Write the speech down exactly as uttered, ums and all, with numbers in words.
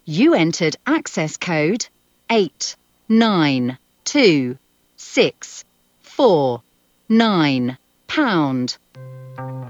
You entered access code eight nine two six four nine pound.